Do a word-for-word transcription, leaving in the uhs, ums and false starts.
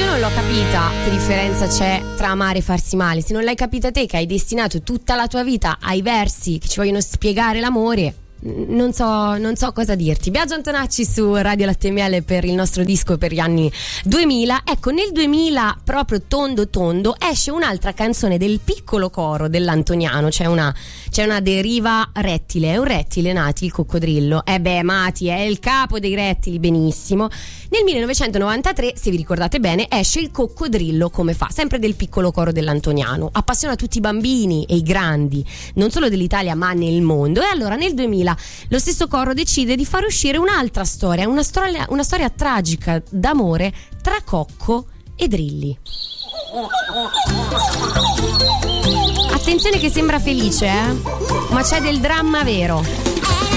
io non l'ho capita che differenza c'è tra amare e farsi male. Se non l'hai capita te, che hai destinato tutta la tua vita ai versi che ci vogliono spiegare l'amore, non so, non so cosa dirti. Biagio Antonacci su Radio Latte e Miele per il nostro disco per gli anni duemila. Ecco, nel duemila, proprio tondo tondo, esce un'altra canzone del piccolo coro dell'Antoniano. C'è una, c'è una deriva rettile. È un rettile, Nati, il coccodrillo? Eh beh, Mati è il capo dei rettili, benissimo. Nel millenovecentonovantatré, se vi ricordate bene, esce il coccodrillo come fa, sempre del piccolo coro dell'Antoniano. Appassiona tutti i bambini e i grandi, non solo dell'Italia ma nel mondo. E allora nel duemila lo stesso coro decide di far uscire un'altra storia, una storia, una storia tragica d'amore tra Cocco e Drilli. Attenzione che sembra felice, eh? Ma c'è del dramma vero.